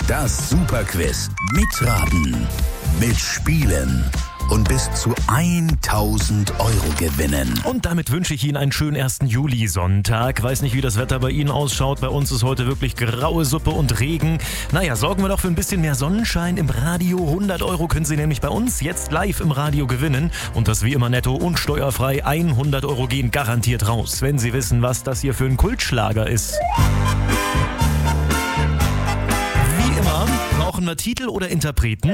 Das Superquiz. Mitraten, mitspielen und bis zu 1.000 Euro gewinnen. Und damit wünsche ich Ihnen einen schönen 1. Juli-Sonntag. Weiß nicht, wie das Wetter bei Ihnen ausschaut. Bei uns ist heute wirklich graue Suppe und Regen. Naja, sorgen wir doch für ein bisschen mehr Sonnenschein im Radio. 100 Euro können Sie nämlich bei uns jetzt live im Radio gewinnen. Und das wie immer netto und steuerfrei. 100 Euro gehen garantiert raus, wenn Sie wissen, was das hier für ein Kultschlager ist. Wie immer brauchen wir Titel oder Interpreten.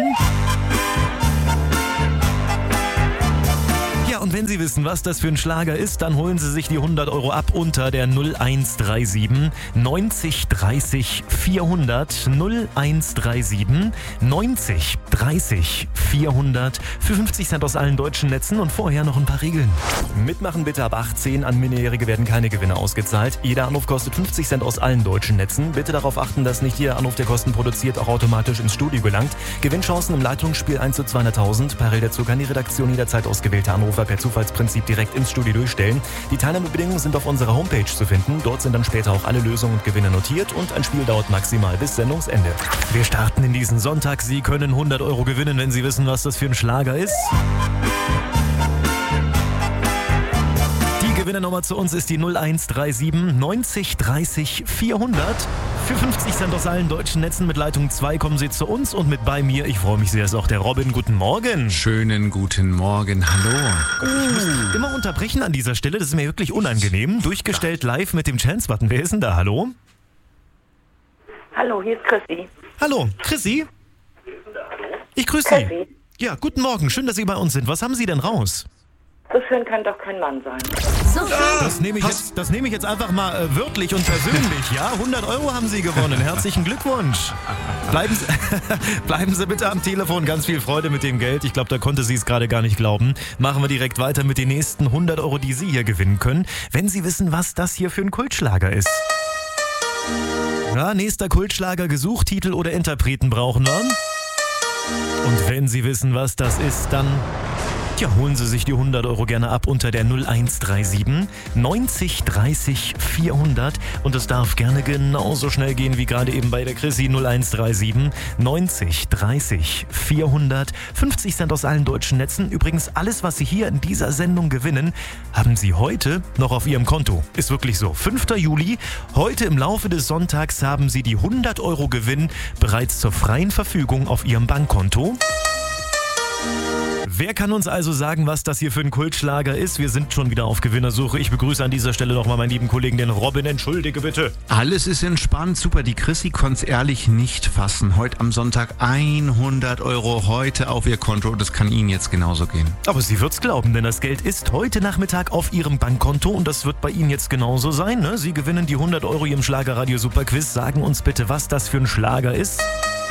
Ja, und wenn Sie wissen, was das für ein Schlager ist, dann holen Sie sich die 100 Euro ab unter der 0137 90 30 400 0137 90 30 400 für 50 Cent aus allen deutschen Netzen und vorher noch ein paar Regeln. Mitmachen bitte ab 18, an Minderjährige werden keine Gewinne ausgezahlt. Jeder Anruf kostet 50 Cent aus allen deutschen Netzen. Bitte darauf achten, dass nicht jeder Anruf, der Kosten produziert, auch automatisch ins Studio gelangt. Gewinnchancen im Leitungsspiel 1 zu 200.000. Parallel dazu kann die Redaktion jederzeit ausgewählte Anrufer per Zufallsprinzip direkt ins Studio durchstellen. Die Teilnahmebedingungen sind auf unserer Homepage zu finden. Dort sind dann später auch alle Lösungen und Gewinne notiert und ein Spiel dauert maximal bis Sendungsende. Wir starten in diesen Sonntag. Sie können 100 Euro gewinnen, wenn Sie wissen, was das für ein Schlager ist. Die Gewinnernummer zu uns ist die 0137 90 30 400. Für 50 Cent aus allen deutschen Netzen mit Leitung 2 kommen Sie zu uns und mit bei mir, ich freue mich sehr, ist auch der Robin. Guten Morgen. Schönen guten Morgen, hallo. Ich muss immer unterbrechen an dieser Stelle, das ist mir wirklich unangenehm. Durchgestellt live mit dem Chance-Button. Wer ist denn da? Hallo? Hallo, hier ist Chrissy. Hallo, Chrissy? Ich grüße Sie. Ja, guten Morgen, schön, dass Sie bei uns sind. Was haben Sie denn raus? So schön kann doch kein Mann sein. So schön. Das nehme ich jetzt einfach mal wörtlich und persönlich, ja? 100 Euro haben Sie gewonnen. Herzlichen Glückwunsch. Bleiben Sie bitte am Telefon. Ganz viel Freude mit dem Geld. Ich glaube, da konnte sie es gerade gar nicht glauben. Machen wir direkt weiter mit den nächsten 100 Euro, die Sie hier gewinnen können, wenn Sie wissen, was das hier für ein Kultschlager ist. Ja, nächster Kultschlager gesucht, Titel oder Interpreten brauchen wir. Und wenn Sie wissen, was das ist, dann holen Sie sich die 100 Euro gerne ab unter der 0137 90 30 400 und es darf gerne genauso schnell gehen wie gerade eben bei der Chrissy. 0137 90 30 400 50 Cent aus allen deutschen Netzen. Übrigens, alles, was Sie hier in dieser Sendung gewinnen, haben Sie heute noch auf Ihrem Konto. Ist wirklich so. 5. Juli, heute im Laufe des Sonntags haben Sie die 100 Euro Gewinn bereits zur freien Verfügung auf Ihrem Bankkonto. Wer kann uns also sagen, was das hier für ein Kultschlager ist? Wir sind schon wieder auf Gewinnersuche. Ich begrüße an dieser Stelle nochmal meinen lieben Kollegen, den Robin. Entschuldige bitte. Alles ist entspannt, super. Die Chrissy konnte es ehrlich nicht fassen. Heute am Sonntag 100 Euro heute auf ihr Konto und das kann Ihnen jetzt genauso gehen. Aber sie wird's glauben, denn das Geld ist heute Nachmittag auf Ihrem Bankkonto und das wird bei Ihnen jetzt genauso sein. Ne? Sie gewinnen die 100 Euro hier im Schlagerradio Superquiz. Sagen uns bitte, was das für ein Schlager ist.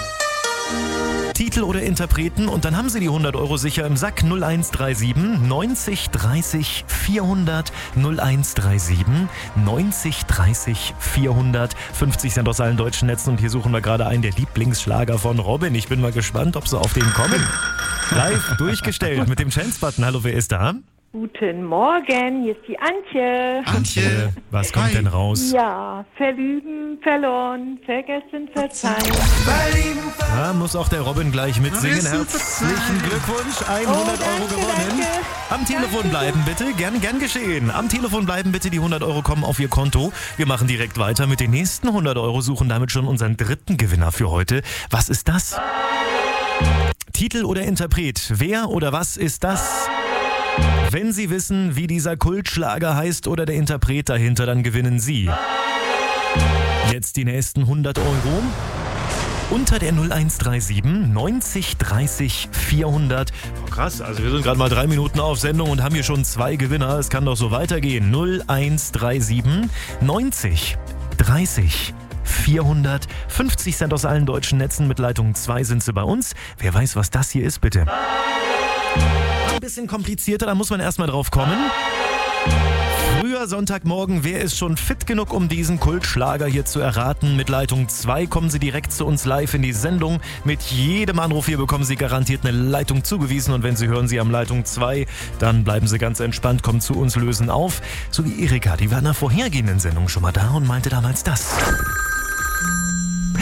Titel oder Interpreten und dann haben Sie die 100 Euro sicher im Sack. 0137 90 30 400 0137 90 30 400 50 Cent aus allen deutschen Netzen und hier suchen wir gerade einen der Lieblingsschlager von Robin. Ich bin mal gespannt, ob Sie auf den kommen. Live durchgestellt mit dem Chance-Button. Hallo, wer ist da? Guten Morgen, hier ist die Antje. Antje, was kommt denn raus? Ja, verlieben, verloren, vergessen, verzeihen. Da muss auch der Robin gleich mitsingen. Herzlichen Glückwunsch, 100 Euro gewonnen. Danke. Am Telefon bleiben bitte, gern geschehen. Am Telefon bleiben bitte, die 100 Euro kommen auf Ihr Konto. Wir machen direkt weiter mit den nächsten 100 Euro, suchen damit schon unseren dritten Gewinner für heute. Was ist das? Titel oder Interpret, wer oder was ist das? Wenn Sie wissen, wie dieser Kultschlager heißt oder der Interpret dahinter, dann gewinnen Sie jetzt die nächsten 100 Euro unter der 0137 90 30 400. Oh, krass, also wir sind gerade mal 3 Minuten auf Sendung und haben hier schon 2 Gewinner. Es kann doch so weitergehen. 0137 90 30 400 50 Cent aus allen deutschen Netzen mit Leitung 2 sind Sie bei uns. Wer weiß, was das hier ist, bitte. Ein bisschen komplizierter, da muss man erstmal drauf kommen. Früher Sonntagmorgen, wer ist schon fit genug, um diesen Kultschlager hier zu erraten? Mit Leitung 2 kommen Sie direkt zu uns live in die Sendung. Mit jedem Anruf hier bekommen Sie garantiert eine Leitung zugewiesen und wenn Sie hören, Sie haben Leitung 2, dann bleiben Sie ganz entspannt, kommen zu uns, lösen auf. So wie Erika, die war in einer vorhergehenden Sendung schon mal da und meinte damals das.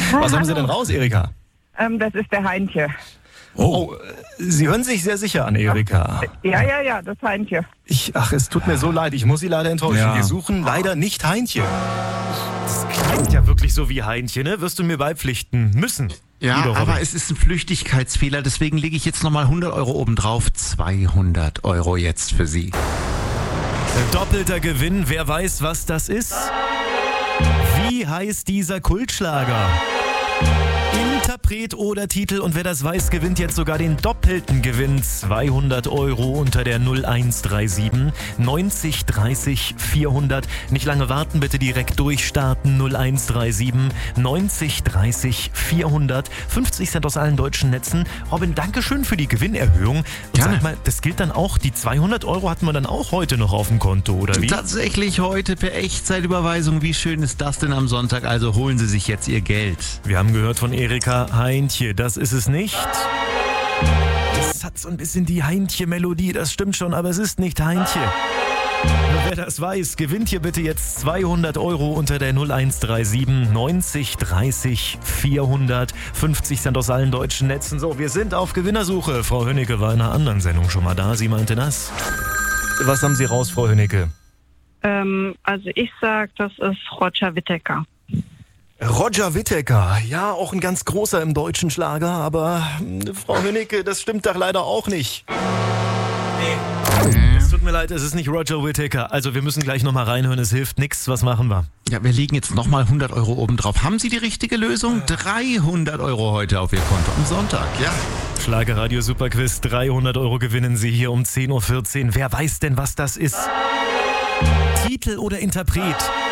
Was haben Sie denn raus, Erika? Das ist der Heintje. Oh, Sie hören sich sehr sicher an, Erika. Ja, das Heintje. Es tut mir so leid, ich muss Sie leider enttäuschen. Ja. Wir suchen leider nicht Heintje. Das klingt ja wirklich so wie Heintje, ne? Wirst du mir beipflichten müssen. Ja, Liebe Robin. aber es ist ein Flüchtigkeitsfehler, deswegen lege ich jetzt nochmal 100 Euro obendrauf. 200 Euro jetzt für Sie. Doppelter Gewinn, wer weiß, was das ist? Wie heißt dieser Kultschlager? Interpret oder Titel, und wer das weiß, gewinnt jetzt sogar den doppelten Gewinn. 200 Euro unter der 0137 90 30 400. Nicht lange warten, bitte direkt durchstarten. 0137 90 30 400. 50 Cent aus allen deutschen Netzen. Robin, Dankeschön für die Gewinnerhöhung. Und Gerne. sag mal, das gilt dann auch, die 200 Euro hatten wir dann auch heute noch auf dem Konto, oder wie? Tatsächlich heute per Echtzeitüberweisung. Wie schön ist das denn am Sonntag? Also holen Sie sich jetzt Ihr Geld. Wir haben gehört von Erika, Heintje, das ist es nicht. Es hat so ein bisschen die Heintje-Melodie, das stimmt schon, aber es ist nicht Heintje. Nur wer das weiß, gewinnt hier bitte jetzt 200 Euro unter der 0137 90 30 400. 50 Cent aus allen deutschen Netzen. So, wir sind auf Gewinnersuche. Frau Hönnecke war in einer anderen Sendung schon mal da, sie meinte das. Was haben Sie raus, Frau Hönnecke? Also ich sag, das ist Roger Whittaker. Roger Whittaker, ja, auch ein ganz großer im deutschen Schlager, aber Frau Hönnecke, das stimmt doch leider auch nicht. Nee. Es tut mir leid, es ist nicht Roger Whittaker. Also wir müssen gleich nochmal reinhören, es hilft nichts. Was machen wir? Ja, wir legen jetzt nochmal 100 Euro obendrauf. Haben Sie die richtige Lösung? 300 Euro heute auf Ihr Konto am Sonntag, ja. Schlagerradio Superquiz, 300 Euro gewinnen Sie hier um 10.14 Uhr. Wer weiß denn, was das ist? Titel oder Interpret?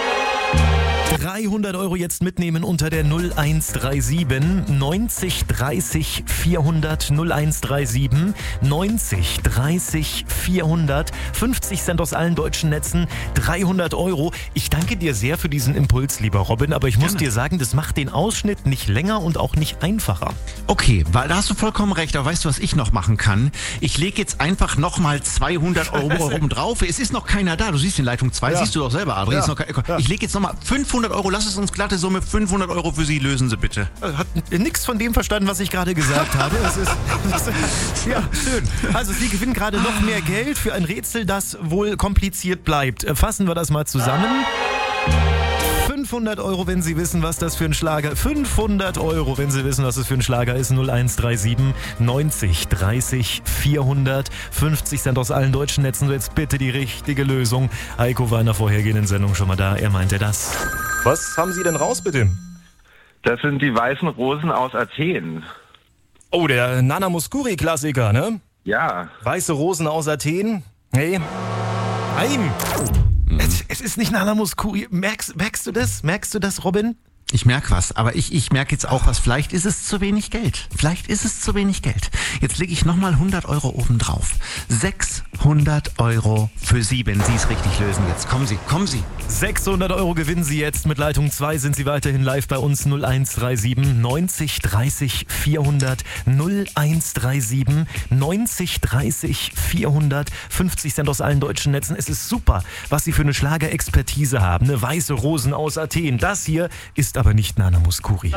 300 Euro jetzt mitnehmen unter der 0137 90 30 400 0137 90 30 400. 50 Cent aus allen deutschen Netzen, 300 Euro. Ich danke dir sehr für diesen Impuls, lieber Robin, aber ich muss dir sagen, das macht den Ausschnitt nicht länger und auch nicht einfacher. Okay, weil da hast du vollkommen recht. Aber weißt du, was ich noch machen kann? Ich lege jetzt einfach nochmal 200 Euro obendrauf. Es ist noch keiner da. Du siehst in Leitung 2, siehst du doch selber, Adrian. Ja. Ich lege jetzt nochmal 500 Euro. Lass es uns glatte Summe. 500 Euro für Sie. Lösen Sie bitte. Hat nichts von dem verstanden, was ich gerade gesagt habe. Ja, schön. Also Sie gewinnen gerade noch mehr Geld für ein Rätsel, das wohl kompliziert bleibt. Fassen wir das mal zusammen. 500 Euro, wenn Sie wissen, was das für ein Schlager ist. 500 Euro, wenn Sie wissen, was das für ein Schlager ist. 0137 90 30 400. 50 Cent aus allen deutschen Netzen. So, jetzt bitte die richtige Lösung. Heiko war in der vorhergehenden Sendung schon mal da. Er meinte das. Was haben Sie denn raus, bitte? Das sind die weißen Rosen aus Athen. Oh, der Nana Mouskouri-Klassiker, ne? Ja. Weiße Rosen aus Athen? Nee. Nein. Es ist nicht Nana Mouskouri. Merkst du das? Merkst du das, Robin? Ich merke was, aber ich merke jetzt auch was. Vielleicht ist es zu wenig Geld. Vielleicht ist es zu wenig Geld. Jetzt lege ich nochmal 100 Euro obendrauf. 600 Euro für Sie, wenn Sie es richtig lösen jetzt. Kommen Sie. 600 Euro gewinnen Sie jetzt. Mit Leitung 2 sind Sie weiterhin live bei uns. 0137 90 30 400. 0137 90 30 400. 50 Cent aus allen deutschen Netzen. Es ist super, was Sie für eine Schlagerexpertise haben. Eine weiße Rosen aus Athen. Das hier ist aber nicht Nana Mouskouri.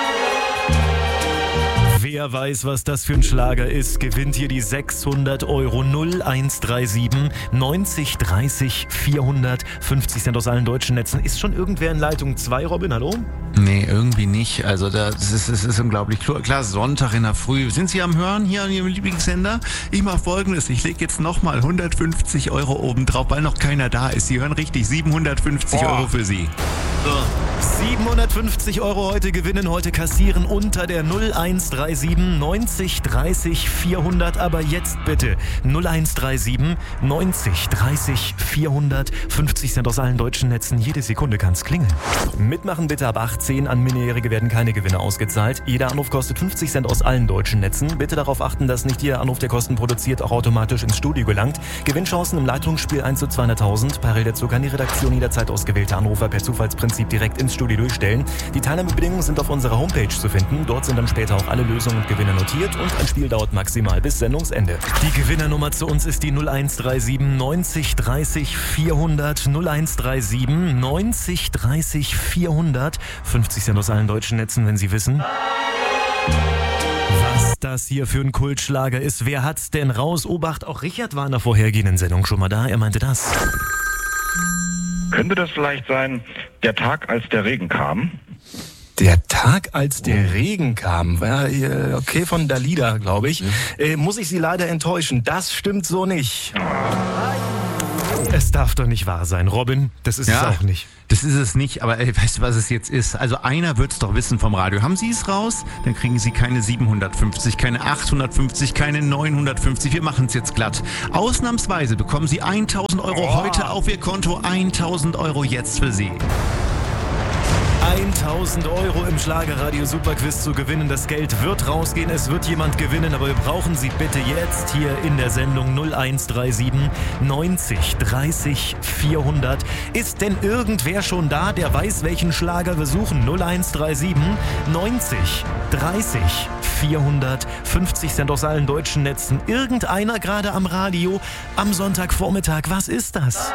Wer weiß, was das für ein Schlager ist, gewinnt hier die 600 Euro. 0137 90 30 400. 50 Cent aus allen deutschen Netzen. Ist schon irgendwer in Leitung 2, Robin? Hallo? Nee, irgendwie nicht. Also das ist unglaublich. Klar, Sonntag in der Früh. Sind Sie am Hören hier an Ihrem Lieblingssender? Ich mache Folgendes. Ich lege jetzt nochmal 150 Euro obendrauf, weil noch keiner da ist. Sie hören richtig. 750 Euro für Sie. So. 750 Euro heute gewinnen, heute kassieren unter der 0137 90 30 400. Aber jetzt bitte 0137 90 30 400. 50 Cent aus allen deutschen Netzen. Jede Sekunde kann's klingeln. Mitmachen bitte ab 18. An Minderjährige werden keine Gewinne ausgezahlt. Jeder Anruf kostet 50 Cent aus allen deutschen Netzen. Bitte darauf achten, dass nicht jeder Anruf, der Kosten produziert, auch automatisch ins Studio gelangt. Gewinnchancen im Leitungsspiel 1 zu 200.000. Parallel dazu kann die Redaktion jederzeit ausgewählte Anrufer per Zufallsprinzip Prinzip direkt ins Studio durchstellen. Die Teilnahmebedingungen sind auf unserer Homepage zu finden. Dort sind dann später auch alle Lösungen und Gewinne notiert und ein Spiel dauert maximal bis Sendungsende. Die Gewinnernummer zu uns ist die 0137 90 30 400 0137 90 30 400. 50 Cent aus allen deutschen Netzen, wenn Sie wissen, was das hier für ein Kultschlager ist. Wer hat's denn raus? Obacht, auch Richard war in der vorhergehenden Sendung schon mal da. Er meinte das. Könnte das vielleicht sein, der Tag, als der Regen kam? Der Tag, als der Regen kam, war okay von Dalida, glaube ich. Muss ich Sie leider enttäuschen, das stimmt so nicht. Es darf doch nicht wahr sein, Robin. Das ist es auch nicht. Das ist es nicht, aber weißt du, was es jetzt ist? Also einer wird's doch wissen vom Radio. Haben Sie es raus? Dann kriegen Sie keine 750, keine 850, keine 950. Wir machen es jetzt glatt. Ausnahmsweise bekommen Sie 1.000 Euro heute auf Ihr Konto. 1.000 Euro jetzt für Sie. 1.000 Euro im Schlagerradio Superquiz zu gewinnen. Das Geld wird rausgehen, es wird jemand gewinnen, aber wir brauchen Sie bitte jetzt hier in der Sendung 0137 90 30 400. Ist denn irgendwer schon da, der weiß, welchen Schlager wir suchen? 0137 90 30 400. 50 Cent aus allen deutschen Netzen. Irgendeiner gerade am Radio am Sonntagvormittag. Was ist das?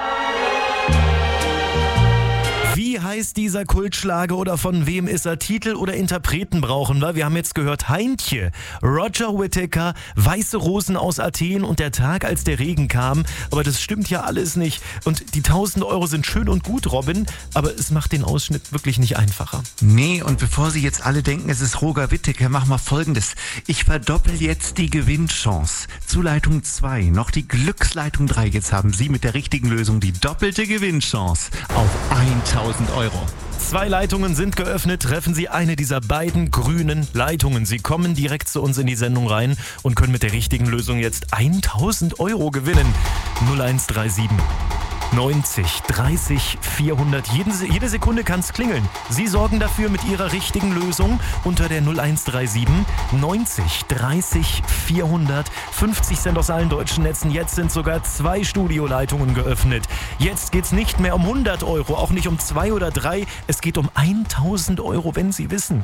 Wie heißt dieser Kultschlager oder von wem ist er? Titel oder Interpreten brauchen wir. Wir haben jetzt gehört Heintje, Roger Whittaker, Weiße Rosen aus Athen und der Tag, als der Regen kam. Aber das stimmt ja alles nicht. Und die 1.000 Euro sind schön und gut, Robin, aber es macht den Ausschnitt wirklich nicht einfacher. Nee, und bevor Sie jetzt alle denken, es ist Roger Whittaker, mach mal Folgendes. Ich verdoppel jetzt die Gewinnchance. Zu Leitung 2 noch die Glücksleitung 3. Jetzt haben Sie mit der richtigen Lösung die doppelte Gewinnchance auf 1.000 Euro. 2 Leitungen sind geöffnet. Treffen Sie eine dieser beiden grünen Leitungen. Sie kommen direkt zu uns in die Sendung rein und können mit der richtigen Lösung jetzt 1.000 Euro gewinnen. 0137 90 30 400. Jede Sekunde kann es klingeln. Sie sorgen dafür mit Ihrer richtigen Lösung unter der 0137 90 30 400. 50 Cent aus allen deutschen Netzen. Jetzt sind sogar 2 Studioleitungen geöffnet. Jetzt geht's nicht mehr um 100 Euro, auch nicht um 2 oder 3. Es geht um 1.000 Euro, wenn Sie wissen,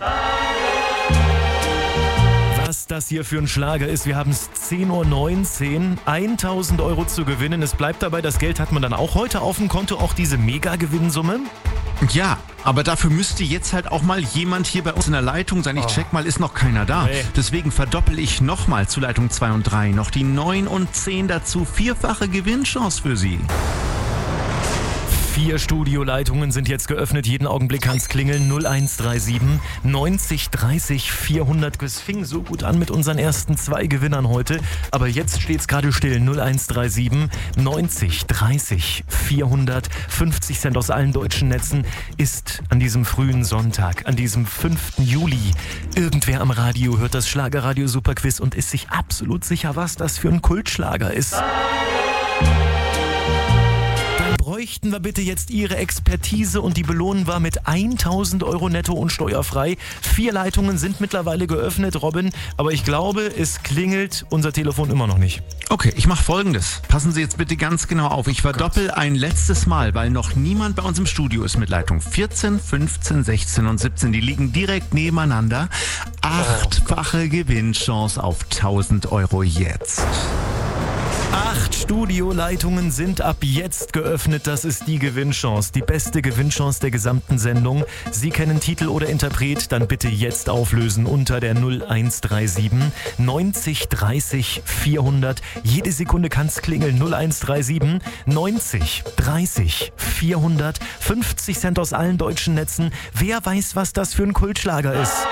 was das hier für ein Schlager ist. Wir haben es 10.19 Uhr, 1.000 Euro zu gewinnen. Es bleibt dabei, das Geld hat man dann auch heute auf dem Konto, auch diese Mega-Gewinnsumme. Ja, aber dafür müsste jetzt halt auch mal jemand hier bei uns in der Leitung sein. Ich check mal, ist noch keiner da. Nee. Deswegen verdoppel ich nochmal zu Leitung 2 und 3 noch die 9 und 10 dazu. 4-fache Gewinnchance für Sie. 4 Studioleitungen sind jetzt geöffnet. Jeden Augenblick kann es klingeln. 0137 90 30 400. Es fing so gut an mit unseren ersten 2 Gewinnern heute. Aber jetzt steht es gerade still. 0137 90 30 400. 50 Cent aus allen deutschen Netzen ist an diesem frühen Sonntag, an diesem 5. Juli. Irgendwer am Radio hört das Schlagerradio Superquiz und ist sich absolut sicher, was das für ein Kultschlager ist. Bräuchten wir bitte jetzt Ihre Expertise und die belohnen wir mit 1.000 Euro netto und steuerfrei. 4 Leitungen sind mittlerweile geöffnet, Robin, aber ich glaube, es klingelt unser Telefon immer noch nicht. Okay, ich mache Folgendes. Passen Sie jetzt bitte ganz genau auf. Ich verdoppel ein letztes Mal, weil noch niemand bei uns im Studio ist mit Leitung 14, 15, 16 und 17. Die liegen direkt nebeneinander. 8-fache Gewinnchance auf 1.000 Euro jetzt. 8 Studioleitungen sind ab jetzt geöffnet. Das ist die Gewinnchance, die beste Gewinnchance der gesamten Sendung. Sie kennen Titel oder Interpret, dann bitte jetzt auflösen unter der 0137 90 30 400. Jede Sekunde kann's klingeln. 0137 90 30 400. 50 Cent aus allen deutschen Netzen. Wer weiß, was das für ein Kultschlager ist?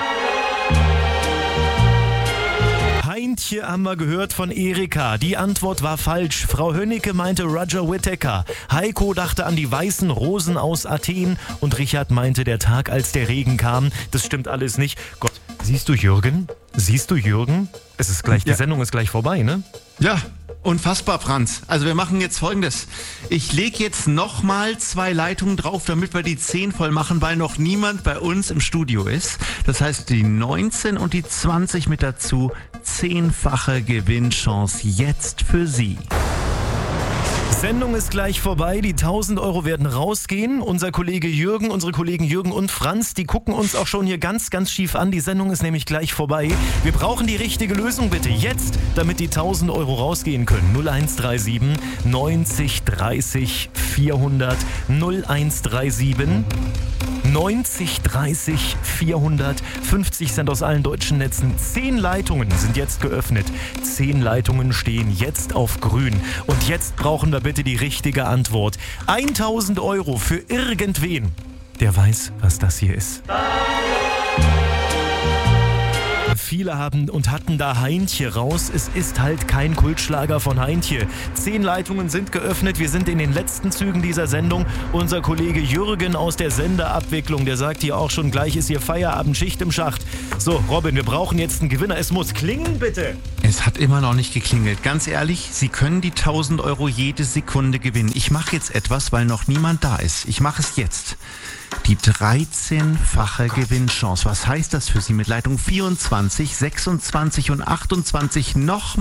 Heintje haben wir gehört von Erika. Die Antwort war falsch. Frau Hönnecke meinte Roger Whittaker. Heiko dachte an die weißen Rosen aus Athen. Und Richard meinte der Tag, als der Regen kam. Das stimmt alles nicht. Gott, siehst du Jürgen? Es ist gleich, die Sendung ist gleich vorbei, ne? Ja, unfassbar, Franz. Also wir machen jetzt Folgendes. Ich lege jetzt nochmal 2 Leitungen drauf, damit wir die 10 voll machen, weil noch niemand bei uns im Studio ist. Das heißt, die 19 und die 20 mit dazu. 10-fache Gewinnchance jetzt für Sie. Sendung ist gleich vorbei, die 1000 Euro werden rausgehen. Unser Kollege Jürgen, unsere Kollegen Jürgen und Franz, die gucken uns auch schon hier ganz, ganz schief an. Die Sendung ist nämlich gleich vorbei. Wir brauchen die richtige Lösung bitte jetzt, damit die 1000 Euro rausgehen können. 0137 90 30 400 0137 90 30 400. 50 Cent aus allen deutschen Netzen. 10 Leitungen sind jetzt geöffnet. 10 Leitungen stehen jetzt auf grün. Und jetzt brauchen wir bitte die richtige Antwort. 1000 Euro für irgendwen, der weiß, was das hier ist. Viele haben und hatten da Heintje raus. Es ist halt kein Kultschlager von Heintje. 10 Leitungen sind geöffnet. Wir sind in den letzten Zügen dieser Sendung. Unser Kollege Jürgen aus der Senderabwicklung, der sagt hier auch schon, gleich ist hier Feierabend, Schicht im Schacht. So, Robin, wir brauchen jetzt einen Gewinner. Es muss klingeln, bitte. Es hat immer noch nicht geklingelt. Ganz ehrlich, Sie können die 1000 Euro jede Sekunde gewinnen. Ich mache jetzt etwas, weil noch niemand da ist. Ich mache es jetzt. Die 13-fache Gewinnchance. Was heißt das für Sie mit Leitung 24, 26 und 28 noch